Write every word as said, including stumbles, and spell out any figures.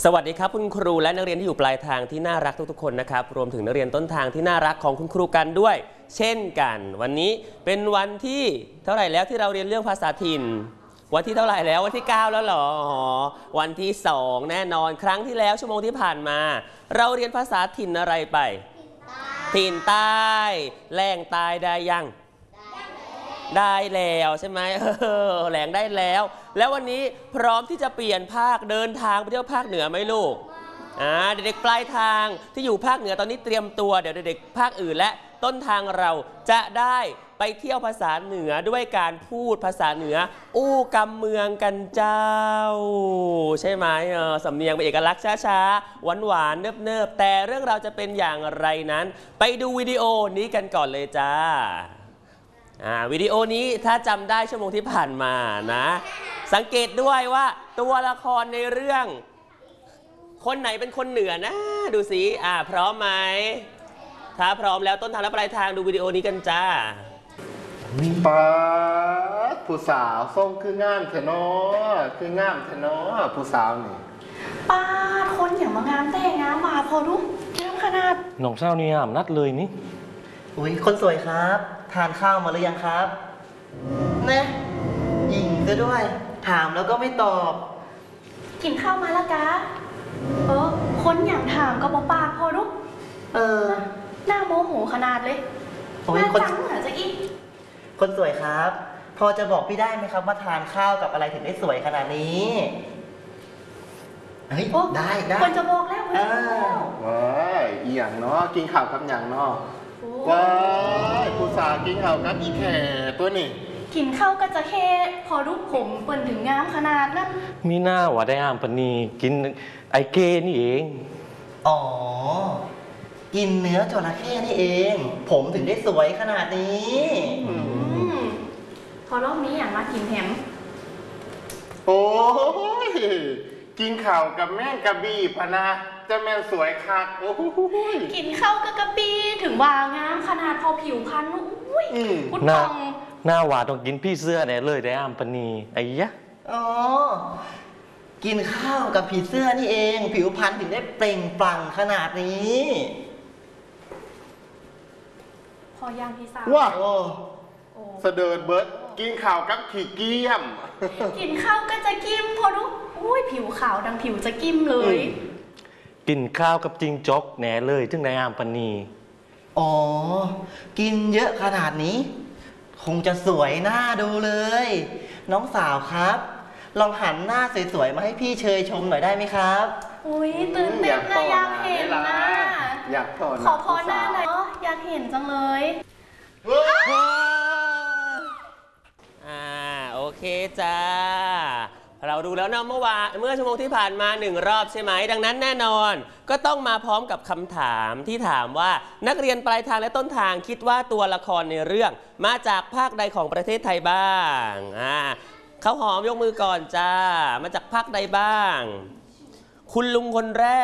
สวัสดีครับคุณครูและนักเรียนที่อยู่ปลายทางที่น่ารักทุกๆคนนะครับรวมถึงนักเรียนต้นทางที่น่ารักของคุณครูกันด้วย เช่นกันวันนี้เป็นวันที่เท่าไหร่แล้วที่เราเรียนเรื่องภาษาถิ่นวันที่เท่าไหร่แล้ววันที่เก้าแล้วเหรอวันที่สองแน่นอนครั้งที่แล้วชั่วโมงที่ผ่านมาเราเรียนภาษาถิ่นอะไรไปถิ่นใต้แหล่งใต้ได้ยังได้แล้วใช่ไหมเออแหลงได้แล้วแล้ววันนี้พร้อมที่จะเปลี่ยนภาคเดินทางไปเที่ยวภาคเหนือไหมลูกอ่าเด็กๆปลายทางที่อยู่ภาคเหนือตอนนี้เตรียมตัวเดี๋ยวเด็กๆภาคอื่นและต้นทางเราจะได้ไปเที่ยวภาษาเหนือด้วยการพูดภาษาเหนืออู้กำเมืองกันเจ้าใช่ไหมเออสำเนียงเป็นเอกลักษณ์ช้าๆหวานๆเนิบๆแต่เรื่องราวจะเป็นอย่างไรนั้นไปดูวิดีโอนี้กันก่อนเลยจ้าวิดีโอนี้ถ้าจำได้ชั่วโมงที่ผ่านมานะสังเกตด้วยว่าตัวละครในเรื่องคนไหนเป็นคนเหนือนะดูสิอ่าพร้อมไหมถ้าพร้อมแล้วต้นทางและปลายทางดูวิดีโอนี้กันจ้าป้าผู้สาวส่งคืองามเถอะเนาะคืองามเถอะเนาะผู้สาวนี่ป้าคนอย่างมางามแต่งามมาพอรู้งามขนาดน้องเศร้านี่อ่ะนัดเลยนี่อุ้ยคนสวยครับทานข้าวมาหรือยังครับนะหญิงซะด้วยถามแล้วก็ไม่ตอบกินข้าวมาแล้วกะเออคนอย่างถามก็บอกปากพอรู้เออหน้าโมโหขนาดเลยหน้าจังเหรอจะอีกคนสวยครับพอจะบอกพี่ได้ไหมครับว่าทานข้าวกับอะไรถึงได้สวยขนาดนี้เฮ้ยได้ได้คนจะบอกแล้วคนจะบอกแล้วว้ายอีหยังเนาะกินข้าวกับหยังเนาะว้ายผู้สาวกินข้าวกับอีแข่ตัวนี่กินข้าวก็จะแค่พอรูปผมเปิ่นถึงงามขนาดนั้นมีหน้าว่าได้อ่านปณีกินไอเกนี่เองอ๋อกินเนื้อจระเข้นี่เองผมถึงได้สวยขนาดนี้พอรอบนี้อย่างมากินแฮมโอ้ยกินข้าวกับแม่งกระบี่พนะจะแม่สวยคักโอ้ยกินข้าวกับกะปิถึงว่างามขนาดพอผิวพรรณอุ้ยพุทธองหน้าหวานต้องกินพี่เสื้อเนี่ยเลยได้อ่านปณีไอ้ยะอ๋อกินข้าวกับผีเสื้อนี่เองผิวพรรณถึงได้เปล่งปลั่งขนาดนี้พอย่างที่สามว้าเสดิร์ดเบิร์ดกินข้าวกับขี้เกียมกินข้าวก็จะกิ้มพอรู้อุ้ยผิวขาวดังผิวจะกิ้มเลยกินข้าวกับจิงจกแหน่เลยถึงในอ่างปณีอ๋อกินเยอะขนาดนี้คงจะสวยหน้าดูเลยน้องสาวครับลองหันหน้าสวยๆมาให้พี่เชยชมหน่อยได้ไหมครับอุ้ยตื่นเต้นนะอยากเห็นนะอยากขอพอหน้าหน่อยอยากเห็นจังเลยอ่าโอเคจ้าเราดูแล้วนะเมื่อวานเมื่อชั่วโมงที่ผ่านมาหนึ่งรอบใช่ไหมดังนั้นแน่นอนก็ต้องมาพร้อมกับคำถามที่ถามว่านักเรียนปลายทางและต้นทางคิดว่าตัวละครในเรื่องมาจากภาคใดของประเทศไทยบ้างอ่าเขาหอมยกมือก่อนจ้ามาจากภาคใดบ้างคุณลุงคนแรก